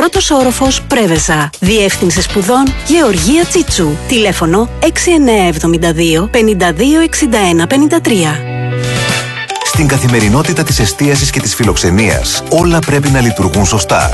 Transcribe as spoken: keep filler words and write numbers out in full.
πρώτος όροφος Πρέβεζα. Διεύθυνση σπουδών Γεωργία Τσίτσου. Τηλέφωνο έξι εννιά εβδομήντα δύο πενήντα δύο εξήντα ένα πενήντα τρία. Στην καθημερινότητα της εστίασης και της φιλοξενίας, όλα πρέπει να λειτουργούν σωστά.